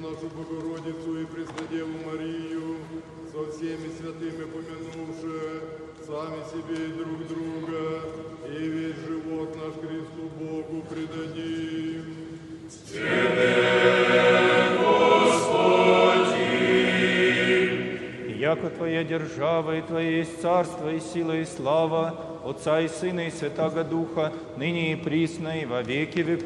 нашу Богородицу и Преснодеву Марию, со всеми святыми помянувши, сами себе и друг друга, и весь живот наш Христу Богу предадим. Яко Твоя держава, и Твое есть царство, и сила, и слава, Отца и Сына, и Святаго Духа, ныне и присно, и во веки веков.